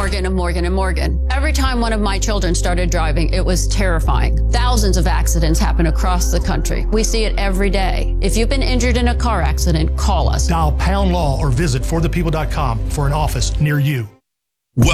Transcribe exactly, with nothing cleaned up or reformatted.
Morgan and Morgan and Morgan. Every time one of my children started driving, it was terrifying. Thousands of accidents happen across the country. We see it every day. If you've been injured in a car accident, call us. Dial pound law or visit for the people dot com for an office near you.